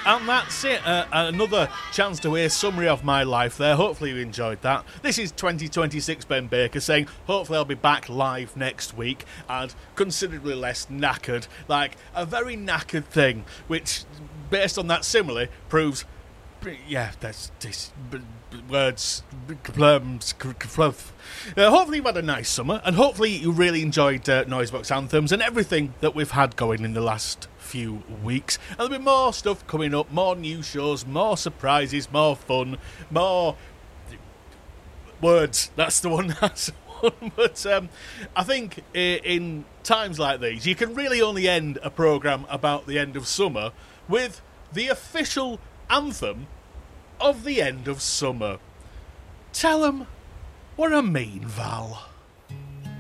And that's it. Another chance to hear summary of my life there. Hopefully you enjoyed that. This is 2026 Ben Baker saying hopefully I'll be back live next week and considerably less knackered. Like a very knackered thing, which, based on that simile, proves... Yeah, that's this words. Hopefully you've had a nice summer, and hopefully you really enjoyed Noisebox Anthems and everything that we've had going in the last few weeks. And there'll be more stuff coming up, more new shows, more surprises, more fun, more words. That's the one. That's the one. But I think in times like these, you can really only end a programme about the end of summer with the official anthem of the end of summer. Tell 'em what I mean, Val.